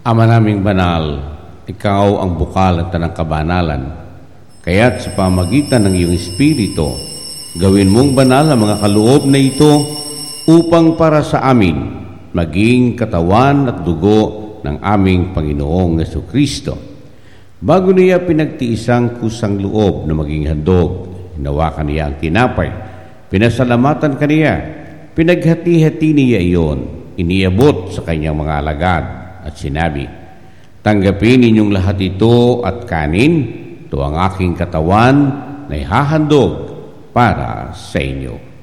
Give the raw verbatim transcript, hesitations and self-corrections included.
Ama naming banal, ikaw ang bukal at tanang kabanalan. Kaya't sa pamagitan ng iyong Espiritu, gawin mong banal ang mga kaloob na ito upang para sa amin maging katawan at dugo ng aming Panginoong Jesucristo. Bago niya pinagtiisang kusang loob na maging handog, hinawakan niya ang tinapay, pinasalamatan kaniya, pinaghati-hati niya iyon, iniabot sa kanyang mga alagad at sinabi, "Tanggapin ninyong lahat ito at kanin, ito ang aking katawan na ihahandog para sa inyo."